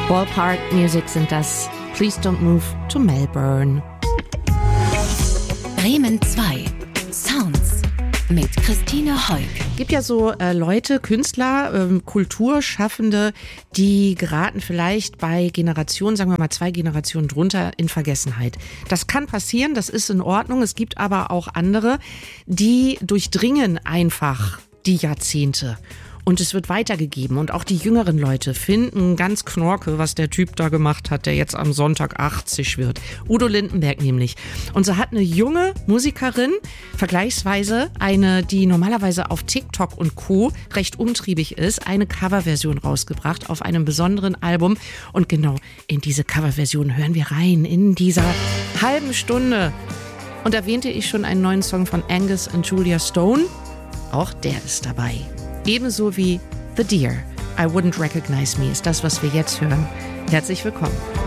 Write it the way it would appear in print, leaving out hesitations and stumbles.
Ballpark Music sind das. Please don't move to Melbourne. Bremen 2. Sounds mit Christine Heuk. Gibt ja so Leute, Künstler, Kulturschaffende, die geraten vielleicht bei Generationen, sagen wir mal 2 Generationen drunter, in Vergessenheit. Das kann passieren, das ist in Ordnung. Es gibt aber auch andere, die durchdringen einfach die Jahrzehnte. Und es wird weitergegeben. Und auch die jüngeren Leute finden ganz Knorke, was der Typ da gemacht hat, der jetzt am Sonntag 80 wird. Udo Lindenberg nämlich. Und so hat eine junge Musikerin, vergleichsweise eine, die normalerweise auf TikTok und Co. recht umtriebig ist, eine Coverversion rausgebracht auf einem besonderen Album. Und genau in diese Coverversion hören wir rein, in dieser halben Stunde. Und erwähnte ich schon einen neuen Song von Angus und Julia Stone? Auch der ist dabei. Ebenso wie The Deer, I Wouldn't Recognize Me ist das, was wir jetzt hören. Herzlich willkommen.